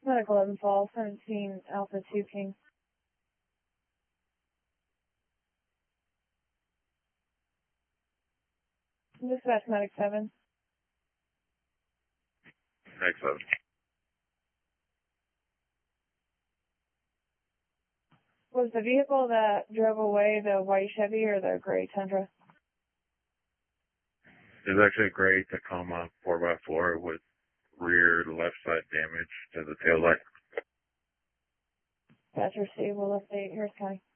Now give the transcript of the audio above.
Medical 11 Falls, 17 Alpha 2 King. Dispatch Medic 7. Medic 7. Was the vehicle that drove away the white Chevy or the gray Tundra? There's actually a gray Tacoma 4x4 with rear left side damage to the tail light. That's received. We'll update Harris County.